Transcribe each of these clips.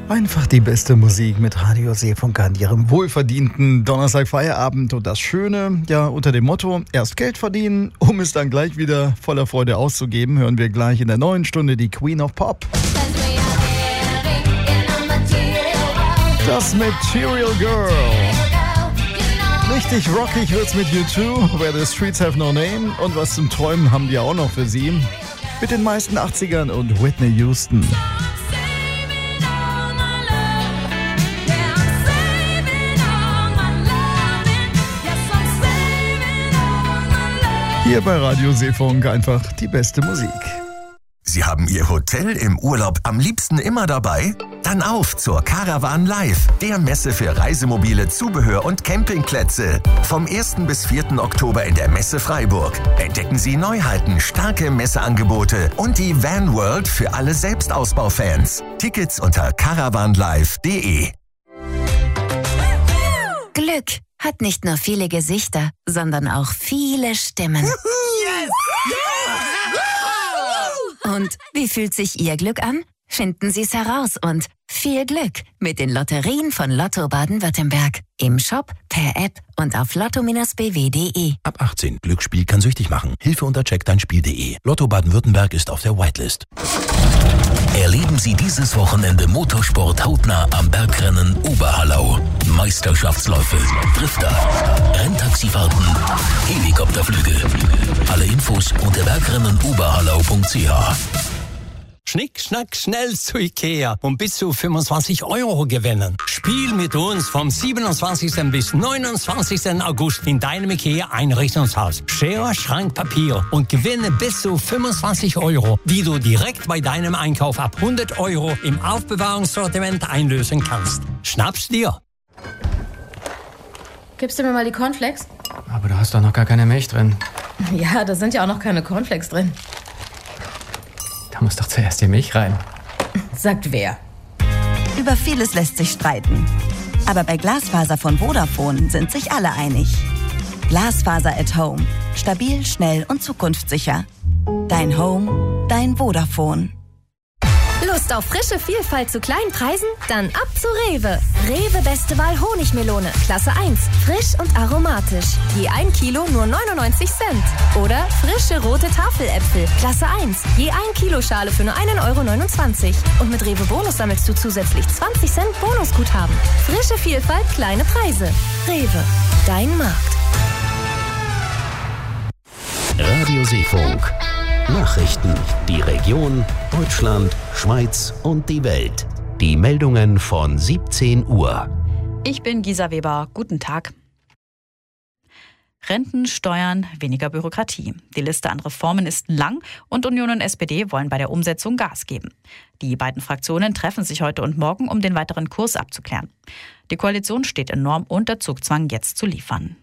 Einfach die beste Musik mit Radio Seefunk an ihrem wohlverdienten Donnerstag-Feierabend. Und das Schöne, ja, unter dem Motto, erst Geld verdienen, um es dann gleich wieder voller Freude auszugeben, hören wir gleich in der neuen Stunde die Queen of Pop. Das Material Girl. Richtig rockig wird's mit U2, Where the Streets Have No Name. Und was zum Träumen haben die auch noch für sie. Mit den meisten 80ern und Whitney Houston. Hier bei Radio Seefunk einfach die beste Musik. Sie haben Ihr Hotel im Urlaub am liebsten immer dabei? Dann auf zur Caravan Live, der Messe für Reisemobile, Zubehör und Campingplätze. Vom 1. bis 4. Oktober in der Messe Freiburg. Entdecken Sie Neuheiten, starke Messeangebote und die Van World für alle Selbstausbaufans. Tickets unter caravanlive.de. Glück hat nicht nur viele Gesichter, sondern auch viele Stimmen. Yes! Und wie fühlt sich Ihr Glück an? Finden Sie es heraus und viel Glück mit den Lotterien von Lotto Baden-Württemberg. Im Shop, per App und auf lotto-bw.de. Ab 18. Glücksspiel kann süchtig machen. Hilfe unter checkdeinspiel.de. Lotto Baden-Württemberg ist auf der Whitelist. Erleben Sie dieses Wochenende Motorsport hautnah am Bergrennen Oberhallau. Meisterschaftsläufe, Drifter, Renntaxifahrten, Helikopterflüge. Alle Infos unter bergrennenoberhallau.ch. Schnick, schnack, schnell zu Ikea und bis zu 25 € gewinnen. Spiel mit uns vom 27. bis 29. August in deinem Ikea-Einrichtungshaus. Schere, Schrank, Papier und gewinne bis zu 25 €, die du direkt bei deinem Einkauf ab 100 € im Aufbewahrungssortiment einlösen kannst. Schnapp's dir! Gibst du mir mal die Cornflakes? Aber da hast doch noch gar keine Milch drin. Ja, da sind ja auch noch keine Cornflakes drin. Da muss doch zuerst die Milch rein. Sagt wer? Über vieles lässt sich streiten. Aber bei Glasfaser von Vodafone sind sich alle einig. Glasfaser at Home. Stabil, schnell und zukunftssicher. Dein Home, dein Vodafone. Lust auf frische Vielfalt zu kleinen Preisen? Dann ab zu Rewe. Rewe Beste Wahl Honigmelone, Klasse 1. Frisch und aromatisch. Je 1 Kilo nur 99 Cent. Oder frische rote Tafeläpfel, Klasse 1. Je 1 Kilo Schale für nur 1,29 €. Und mit Rewe Bonus sammelst du zusätzlich 20 Cent Bonusguthaben. Frische Vielfalt, kleine Preise. Rewe, dein Markt. Radio Seefunk. Nachrichten, die Region, Deutschland, Schweiz und die Welt. Die Meldungen von 17 Uhr. Ich bin Gisa Weber. Guten Tag. Renten, Steuern, weniger Bürokratie. Die Liste an Reformen ist lang und Union und SPD wollen bei der Umsetzung Gas geben. Die beiden Fraktionen treffen sich heute und morgen, um den weiteren Kurs abzuklären. Die Koalition steht enorm unter Zugzwang, jetzt zu liefern.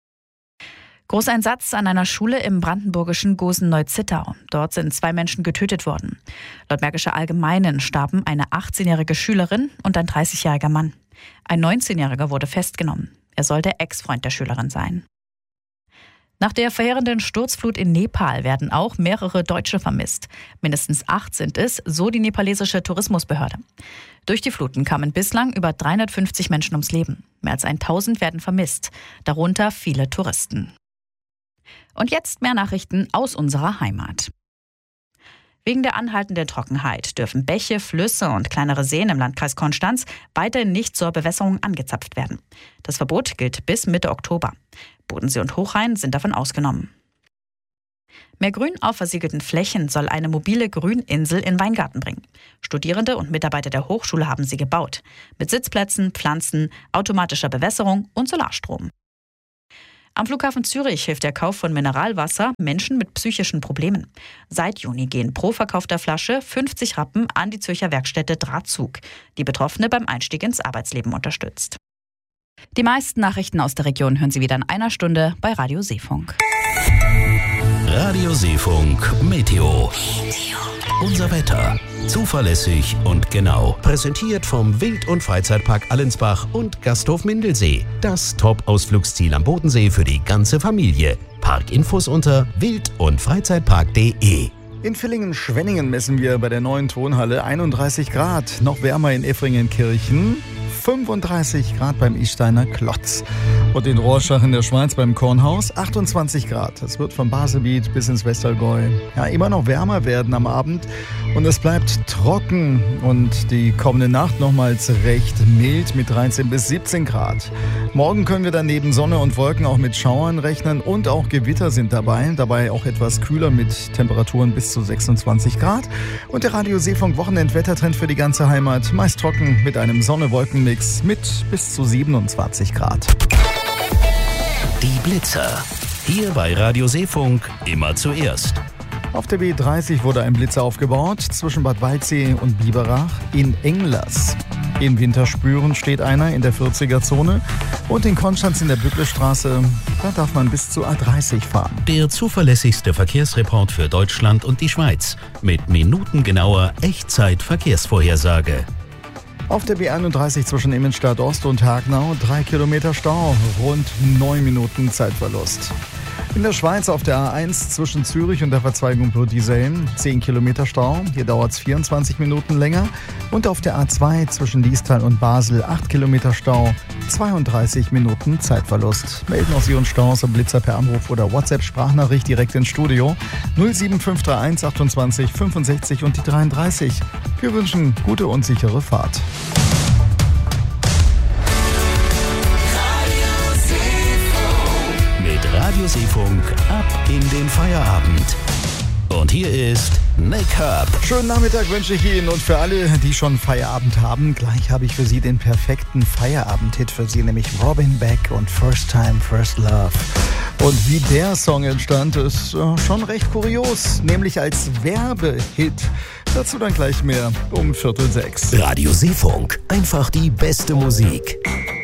Großeinsatz an einer Schule im brandenburgischen Gosen-Neuzittau. Dort sind 2 Menschen getötet worden. Laut Märkischer Allgemeinen starben eine 18-jährige Schülerin und ein 30-jähriger Mann. Ein 19-jähriger wurde festgenommen. Er soll der Ex-Freund der Schülerin sein. Nach der verheerenden Sturzflut in Nepal werden auch mehrere Deutsche vermisst. Mindestens 8 sind es, so die nepalesische Tourismusbehörde. Durch die Fluten kamen bislang über 350 Menschen ums Leben. Mehr als 1000 werden vermisst, darunter viele Touristen. Und jetzt mehr Nachrichten aus unserer Heimat. Wegen der anhaltenden Trockenheit dürfen Bäche, Flüsse und kleinere Seen im Landkreis Konstanz weiterhin nicht zur Bewässerung angezapft werden. Das Verbot gilt bis Mitte Oktober. Bodensee und Hochrhein sind davon ausgenommen. Mehr Grün auf versiegelten Flächen soll eine mobile Grüninsel in Weingarten bringen. Studierende und Mitarbeiter der Hochschule haben sie gebaut. Mit Sitzplätzen, Pflanzen, automatischer Bewässerung und Solarstrom. Am Flughafen Zürich hilft der Kauf von Mineralwasser Menschen mit psychischen Problemen. Seit Juni gehen pro verkaufter Flasche 50 Rappen an die Zürcher Werkstätte Drahtzug, die Betroffene beim Einstieg ins Arbeitsleben unterstützt. Die meisten Nachrichten aus der Region hören Sie wieder in einer Stunde bei Radio Seefunk. Radio Seefunk Meteo. Unser Wetter. Zuverlässig und genau. Präsentiert vom Wild- und Freizeitpark Allensbach und Gasthof Mindelsee. Das Top-Ausflugsziel am Bodensee für die ganze Familie. Parkinfos unter wild- und freizeitpark.de. In Villingen-Schwenningen messen wir bei der neuen Tonhalle 31 Grad. Noch wärmer in Effringenkirchen. 35 Grad beim Isteiner Klotz. Und in Rorschach in der Schweiz beim Kornhaus 28 Grad. Es wird vom Baselbiet bis ins Westergäu immer noch wärmer werden am Abend. Und es bleibt trocken und die kommende Nacht nochmals recht mild mit 13 bis 17 Grad. Morgen können wir dann neben Sonne und Wolken auch mit Schauern rechnen und auch Gewitter sind dabei. Dabei auch etwas kühler mit Temperaturen bis zu 26 Grad. Und der Radio Seefunk Wochenendwettertrend für die ganze Heimat. Meist trocken mit einem Sonne-Wolken-Mix mit bis zu 27 Grad. Die Blitzer. Hier bei Radio Seefunk immer zuerst. Auf der B30 wurde ein Blitzer aufgebaut zwischen Bad Waldsee und Biberach in Englers. In Winterspüren steht einer in der 40er-Zone und in Konstanz in der Bücklestraße, da darf man bis zu A30 fahren. Der zuverlässigste Verkehrsreport für Deutschland und die Schweiz mit minutengenauer Echtzeit-Verkehrsvorhersage. Auf der B31 zwischen Immenstadt Ost und Hagenau 3 Kilometer Stau, rund 9 Minuten Zeitverlust. In der Schweiz auf der A1 zwischen Zürich und der Verzweigung Plötisellen 10 Kilometer Stau, hier dauert es 24 Minuten länger. Und auf der A2 zwischen Liestal und Basel 8 Kilometer Stau, 32 Minuten Zeitverlust. Melden aus Ihren Staus am Blitzer per Anruf oder WhatsApp-Sprachnachricht direkt ins Studio 07531 28 65 und die 33. Wir wünschen gute und sichere Fahrt. Radio Seefunk ab in den Feierabend. Und hier ist Nick Herb. Schönen Nachmittag wünsche ich Ihnen und für alle, die schon Feierabend haben, gleich habe ich für Sie den perfekten Feierabend-Hit für Sie, nämlich Robin Beck und First Time, First Love. Und wie der Song entstand, ist schon recht kurios, nämlich als Werbehit. Dazu dann gleich mehr um 5:45. Radio Seefunk, einfach die beste Musik.